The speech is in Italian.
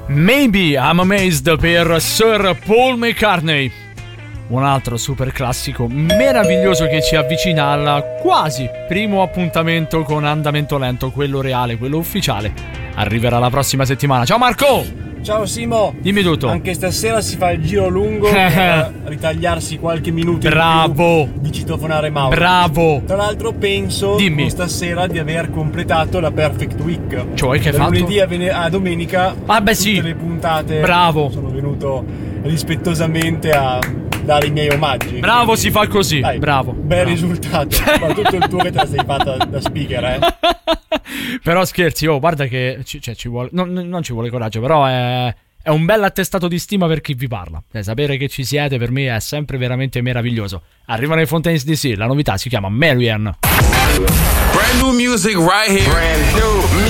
Maybe I'm Amazed per Sir Paul McCartney. Un altro super classico meraviglioso che ci avvicina al quasi primo appuntamento con Andamento Lento, quello reale, quello ufficiale. Arriverà la prossima settimana. Ciao Marco! Ciao Simo! Dimmi tutto. Anche stasera si fa il giro lungo per ritagliarsi qualche minuto Bravo. in più di citofonare Mauro. Bravo! Tra l'altro penso stasera di aver completato la Perfect Week. Cioè, che hai da fatto? lunedì a domenica. Beh, tutte sì. le puntate. Bravo. Sono venuto rispettosamente a dare i miei omaggi. Bravo, quindi, si fa così. dai, Bravo. Bel risultato. Soprattutto il tuo che te la sei fatta da speaker, Però scherzi, guarda che ci vuole, non ci vuole coraggio, però è un bel attestato di stima per chi vi parla. Sapere che ci siete per me è sempre veramente meraviglioso. Arrivano i Fontaines DC, la novità si chiama Marianne. Brand new music right here. Brand new